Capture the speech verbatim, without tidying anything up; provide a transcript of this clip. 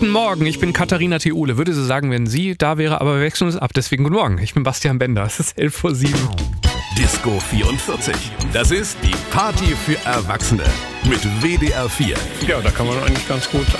Guten Morgen, ich bin Katharina Theule. Würde sie sagen, wenn sie da wäre, aber wir wechseln uns ab. Deswegen guten Morgen, ich bin Bastian Bender. Es ist elf vor sieben. Disco vierundvierzig. Das ist die Party für Erwachsene mit W D R vier. Ja, da kann man eigentlich ganz gut